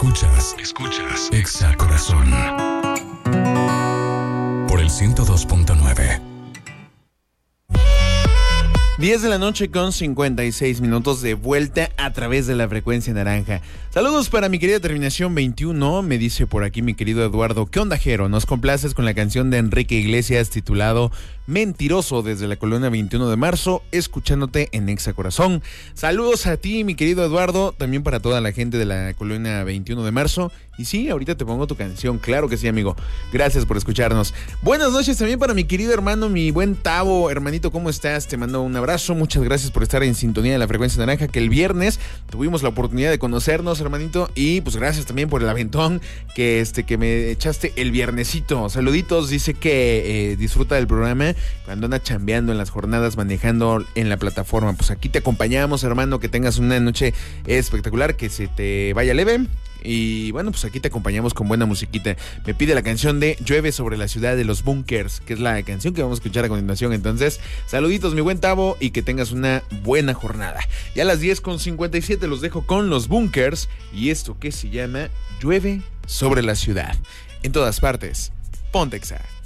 Escuchas Exa Corazón por el 102.9. 10 de la noche con 56 minutos de vuelta a través de la frecuencia naranja. Saludos para mi querida terminación 21, me dice por aquí mi querido Eduardo. ¿Qué onda, Jero? Nos complaces con la canción de Enrique Iglesias titulado Mentiroso desde la colonia 21 de marzo, escuchándote en Exa Corazón. Saludos a ti, mi querido Eduardo, también para toda la gente de la colonia 21 de marzo. Y sí, ahorita te pongo tu canción, claro que sí, amigo. Gracias por escucharnos. Buenas noches también para mi querido hermano, mi buen Tavo. Hermanito, ¿cómo estás? Te mando un abrazo, muchas gracias por estar en sintonía de la frecuencia naranja, que el viernes tuvimos la oportunidad de conocernos, hermanito, y pues gracias también por el aventón que me echaste el viernesito. Saluditos, dice que disfruta del programa cuando anda chambeando en las jornadas, manejando en la plataforma. Pues aquí te acompañamos, hermano, que tengas una noche espectacular, que se te vaya leve. Y bueno, pues aquí te acompañamos con buena musiquita. Me pide la canción de Llueve sobre la ciudad de los Bunkers, que es la canción que vamos a escuchar a continuación. Entonces, saluditos, mi buen Tavo, y que tengas una buena jornada. Ya a las 10:57 los dejo con los Bunkers y esto que se llama Llueve sobre la ciudad. En todas partes, ponte Exa.